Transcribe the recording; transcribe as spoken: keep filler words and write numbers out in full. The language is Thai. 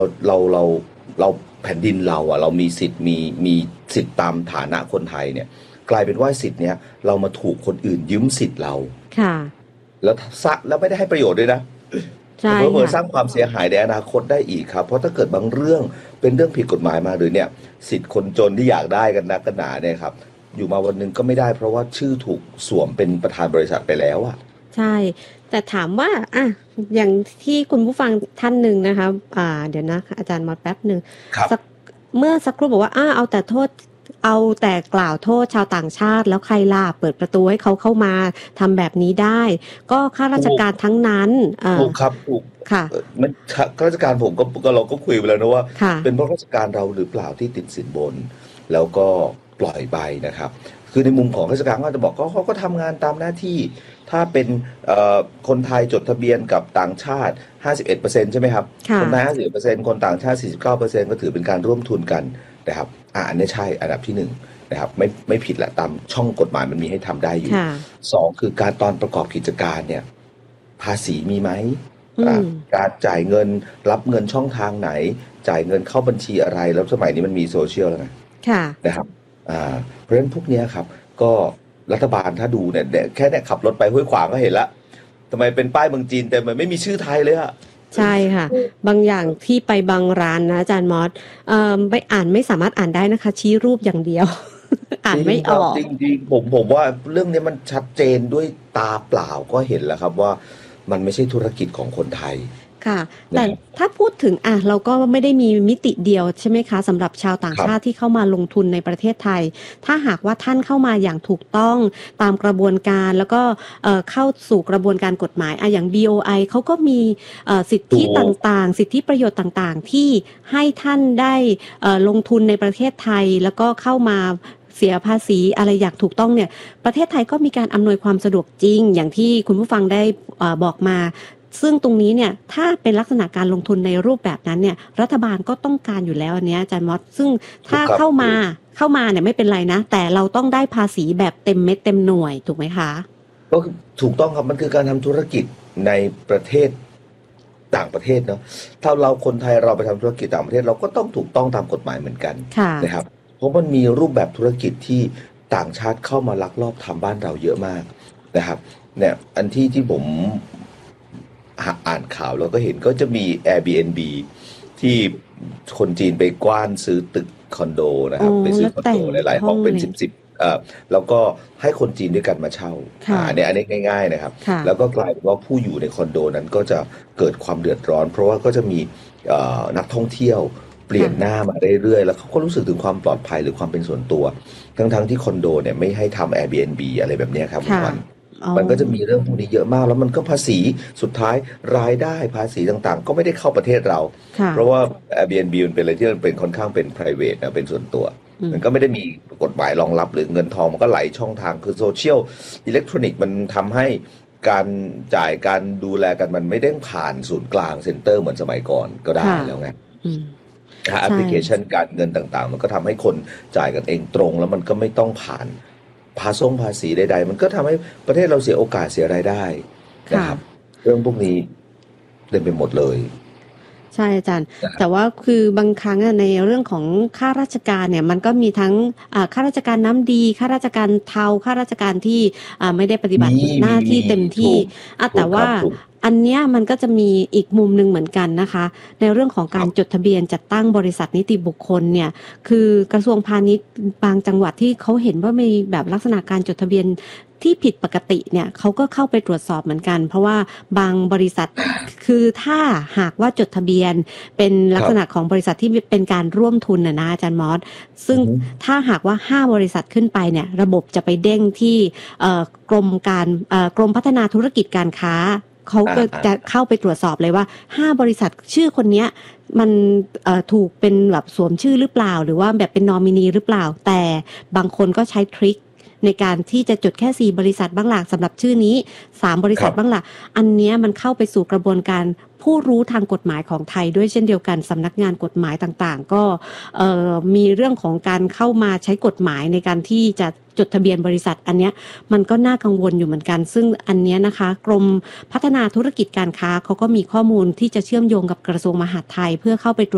เราเราเราแผ่นดินเราอ่ะเรามีสิทธิ์มีมีสิทธิ์ตามฐานะคนไทยเนี่ยกลายเป็นว่าสิทธิ์เนี้ยเรามาถูกคนอื่นยืมสิทธิ์เราค่ะแล้วซะแล้วไม่ได้ให้ประโยชน์ด้วยนะใช่เผลอค่ะๆสร้างความเสียหายในอนาคตได้อีกครับเพราะถ้าเกิดบางเรื่องเป็นเรื่องผิดกฎหมายมาหรือเนี่ยสิทธิ์คนจนที่อยากได้กันนักกันหนาเนี่ยครับอยู่มาวันหนึ่งก็ไม่ได้เพราะว่าชื่อถูกสวมเป็นประธานบริษัทไปแล้วอ่ะใช่แต่ถามว่าอ่ะอย่างที่คุณผู้ฟังท่านหนึ่งนะคะอ่าเดี๋ยวนะอาจารย์มอดแป๊บหนึ่งครับสักเมื่อสักครู่บอกว่าอ่าเอาแต่โทษเอาแต่กล่าวโทษชาวต่างชาติแล้วใครล่ะเปิดประตูให้เขาเข้ามาทำแบบนี้ได้ก็ข้าราชถูกการทั้งนั้นเอ่อถูกครับถูกค่ะเอ่อมันข้าราชการผมก็ก็เราก็คุยไปแล้วนะว่าค่ะเป็นเพราะราชการเราหรือเปล่าที่ติดสินบนแล้วก็ปล่อยไปนะครับคือในมุมของราชการก็จะบอกก็เขาก็ทำงานตามหน้าที่ถ้าเป็นเอ่อคนไทยจดทะเบียนกับต่างชาติห้าสิบเอ็ดเปอร์เซ็นต์ใช่ไหมครับค่ะคนไทยห้าสิบเอ็ดเปอร์เซ็นต์คนต่างชาติสี่สิบเก้าเปอร์เซ็นต์ก็ถือเป็นการร่วมทุนกันนะครับอ่าอันนี้ใช่อันดับที่หนึ่งนะครับไม่ไม่ผิดแหละตามช่องกฎหมายมันมีให้ทำได้อยู่ค่ะสองคือการตอนประกอบกิจการเนี่ยภาษีมีไหมอือ่ามการจ่ายเงินรับเงินช่องทางไหนจ่ายเงินเข้าบัญชีอะไรแล้วสมัยนี้มันมีโซเชียลแล้วไงค่ะนะครับอ่าเพราะฉะนั้นพวกเนี้ยครับก็รัฐบาลถ้าดูเนี่ยเนี่ยแค่เนี่ยขับรถไปห้วยขวางก็เห็นละทำไมเป็นป้ายเมืองจีนแต่มันไม่มีชื่อไทยเลยอะใช่ค่ะบางอย่างที่ไปบางร้านนะอาจารย์มอสเอ่อไม่อ่านไม่สามารถอ่านได้นะคะชี้รูปอย่างเดียวอ่าจริงนไม่ครับจออกริงๆผมผมว่าเรื่องนี้มันชัดเจนด้วยตาเปล่าก็เห็นแล้วครับว่ามันไม่ใช่ธุรกิจของคนไทยค่ะแต่นะครับถ้าพูดถึงอ่ะเราก็ไม่ได้มีมิติเดียวใช่ไหมคะสำหรับชาวต่างครับชาติที่เข้ามาลงทุนในประเทศไทยถ้าหากว่าท่านเข้ามาอย่างถูกต้องตามกระบวนการแล้วก็เอ่อเข้าสู่กระบวนการกฎหมายอ่ะอย่าง บี โอ ไอ เขาก็มีเอ่อสิทธิถูตก่างๆสิทธิประโยชน์ต่างๆที่ให้ท่านได้เอ่อลงทุนในประเทศไทยแล้วก็เข้ามาเสียภาษีอะไรอย่างถูกต้องเนี่ยประเทศไทยก็มีการอำนวยความสะดวกจริงอย่างที่คุณผู้ฟังได้เอ่อบอกมา ซึ่งตรงนี้เนี่ยถ้าเป็นลักษณะการลงทุนในรูปแบบนั้นเนี่ยรัฐบาลก็ต้องการอยู่แล้วอันเนี้ยอาจารย์มอสซึ่งถ้าถูกครับเข้ามาถูกเข้ามาเนี่ยไม่เป็นไรนะแต่เราต้องได้ภาษีแบบเต็มเม็ดเต็มหน่วยถูกไหมคะก็คือถูกต้องครับมันคือการทำธุรกิจในประเทศต่างประเทศเนาะถ้าเราคนไทยเราไปทำธุรกิจต่างประเทศเราก็ต้องถูกต้องตามกฎหมายเหมือนกันค่ะนะครับเพราะมันมีรูปแบบธุรกิจที่ต่างชาติเข้ามาลักลอบทำบ้านเราเยอะมากนะครับเนี่ยอันที่ที่ผมอ่านข่าวแล้วก็เห็นก็จะมี Airbnb ที่คนจีนไปกว้านซื้อตึกคอนโดนะอ๋อครับไปซื้อแล้วแต่งคอนโดหลายๆห้องเป็นห้องเลยสิบสิบเอ่อแล้วก็ให้คนจีนด้วยกันมาเช่าอ่าค่ะอันนี้อันนี้ง่ายๆนะครับค่ะแล้วก็กลายเป็นว่าผู้อยู่ในคอนโดนั้นก็จะเกิดความเดือดร้อนเพราะว่าก็จะมีเอ่อนักท่องเที่ยวเปลี่ยนหค่ะน้ามาเรื่อยๆแล้วเขาก็รู้สึกถึงความปลอดภัยหรือความเป็นส่วนตัวทั้งๆที่คอนโดเนี่ยไม่ให้ทำ Airbnb อะไรแบบเนี้ยครับคุณค่ะวันอ๋อมันก็จะมีเรื่องพวกนี้เยอะมากแล้วมันก็ภาษีสุดท้ายรายได้ภาษีต่างๆก็ไม่ได้เข้าประเทศเราค่ะเพราะว่า Airbnb มันเป็นอะไรที่มันเป็นค่อนข้างเป็น private นะเป็นส่วนตัวอืมมันก็ไม่ได้มีกฎหมายรองรับหรือเงินทองมันก็ไหลช่องทางคือโซเชียลอิเล็กทรอนิกส์มันทำให้การจ่ายการดูแลกันมันไม่ได้ผ่านศูนย์กลางเซ็นเตอร์เหมือนสมัยก่อนก็ได้ค่ะแล้วไงอืมถ้าแอปใช่พลิเคชันการเงินต่างๆมันก็ทำให้คนจ่ายกันเองตรงแล้วมันก็ไม่ต้องผ่านภาษงภาษีใดๆมันก็ทำให้ประเทศเราเสียโอกาสเสียรายได้นะค่ะครับเรื่องพวกนี้เต็มไปหมดเลยใช่อาจารย์นะครับแต่ว่าคือบางครั้งอะในเรื่องของข้าราชการเนี่ยมันก็มีทั้งอ่าข้าราชการน้ำดีข้าราชการเทาข้าราชการที่อ่าไม่ได้ปฏิบัมีติหน้ามีมีที่เต็มที่ถูกอ่ะถูแต่ว่ากครับถูกอันเนี้ยมันก็จะมีอีกมุมหนึ่งเหมือนกันนะคะในเรื่องของการจครับดทะเบียนจัดตั้งบริษัทนิติบุคคลเนี่ยคือกระทรวงพาณิชย์บางจังหวัดที่เขาเห็นว่ามีแบบลักษณะการจดทะเบียนที่ผิดปกติเนี่ยเขาก็เข้าไปตรวจสอบเหมือนกันเพราะว่าบางบริษัทคือถ้าหากว่าจดทะเบียน เป็นลักษณะครับของบริษัทที่เป็นการร่วมทุนนะนะอาจารย์มอสซึ่งอือฮึถ้าหากว่าห้าบริษัทขึ้นไปเนี่ยระบบจะไปเด้งที่เอ่อกรมการเอ่อกรมพัฒนาธุรกิจการค้าเขาอ่าก็อ่าจะเข้าไปตรวจสอบเลยว่าห้าบริษัทชื่อคนเนี้ยมันเอ่อถูกเป็นแบบสวมชื่อหรือเปล่าหรือว่าแบบเป็นนอมินีหรือเปล่าแต่บางคนก็ใช้ทริคในการที่จะจดแค่สี่บริษัทบ้างหลักสำหรับชื่อนี้สามบริครับษัทบ้างหลักอันเนี้ยมันเข้าไปสู่กระบวนการ ผู้รู้ทางกฎหมายของไทยด้วยเช่นเดียวกันสำนักงานกฎหมายต่างๆก็เอ่อมีเรื่องของการเข้ามาใช้กฎหมายในการที่จะจดทะเบียนบริษัทอันเนี้ยมันก็น่ากังวลอยู่เหมือนกันซึ่งอันเนี้ยนะคะกรมพัฒนาธุรกิจการค้าเขาก็มีข้อมูลที่จะเชื่อมโยงกับกระทรวงมหาดไทยเพื่อเข้าไปตรวจ